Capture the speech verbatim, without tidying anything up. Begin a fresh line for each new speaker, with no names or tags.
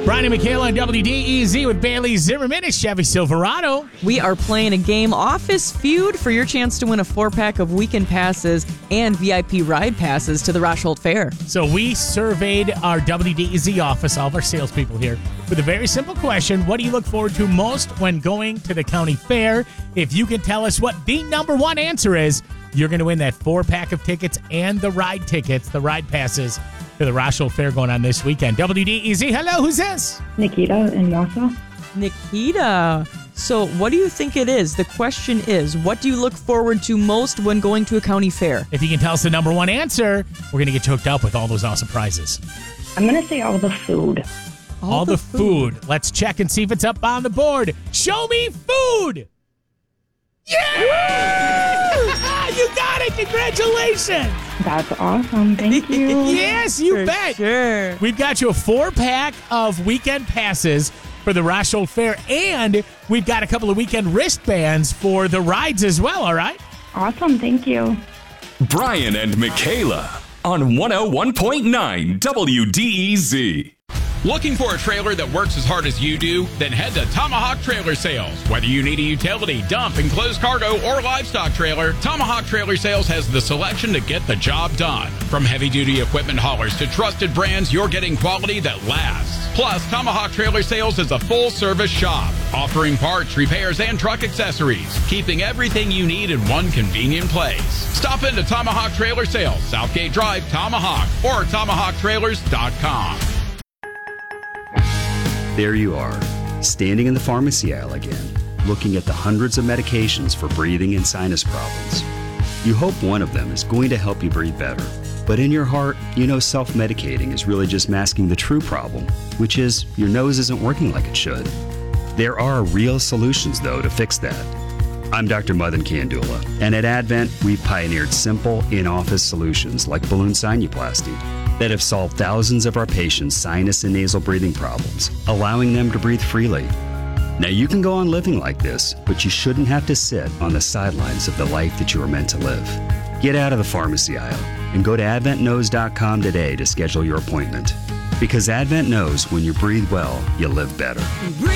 Brian and Michaela on W D E Z with Bailey Zimmerman and Chevy Silverado.
We are playing a game, Office Feud, for your chance to win a four-pack of weekend passes and V I P ride passes to the Rosholt Fair.
So we surveyed our W D E Z office, all of our salespeople here, with a very simple question. What do you look forward to most when going to the county fair? If you can tell us what the number one answer is, you're going to win that four-pack of tickets and the ride tickets, the ride passes, to the Rosholt Fair going on this weekend. W D E Z, hello, who's this?
Nikita in Wausau.
Nikita. So what do you think it is? The question is, what do you look forward to most when going to a county fair?
If you can tell us the number one answer, we're going to get you hooked up with all those awesome prizes.
I'm going to say all the food.
All, all the, the food. food. Let's check and see if it's up on the board. Show me food! Yeah! You got it! Congratulations!
That's awesome. Thank you.
Yes, you
For
bet.
Sure.
We've got you a four-pack of weekend passes for the Rosholt Fair, and we've got a couple of weekend wristbands for the rides as well, all right?
Awesome. Thank you.
Brian and Michaela on one oh one point nine W D E Z.
Looking for a trailer that works as hard as you do? Then head to Tomahawk Trailer Sales. Whether you need a utility, dump, enclosed cargo, or livestock trailer, Tomahawk Trailer Sales has the selection to get the job done. From heavy-duty equipment haulers to trusted brands, you're getting quality that lasts. Plus, Tomahawk Trailer Sales is a full-service shop, offering parts, repairs, and truck accessories, keeping everything you need in one convenient place. Stop into Tomahawk Trailer Sales, Southgate Drive, Tomahawk, or tomahawk trailers dot com.
There you are, standing in the pharmacy aisle again, looking at the hundreds of medications for breathing and sinus problems. You hope one of them is going to help you breathe better. But in your heart, you know self-medicating is really just masking the true problem, which is your nose isn't working like it should. There are real solutions, though, to fix that. I'm Doctor Madan Kandula, and at Advent, we've pioneered simple, in-office solutions like balloon sinuplasty that have solved thousands of our patients' sinus and nasal breathing problems, allowing them to breathe freely. Now, you can go on living like this, but you shouldn't have to sit on the sidelines of the life that you were meant to live. Get out of the pharmacy aisle and go to advent knows dot com today to schedule your appointment. Because Advent knows when you breathe well, you live better.
Breathe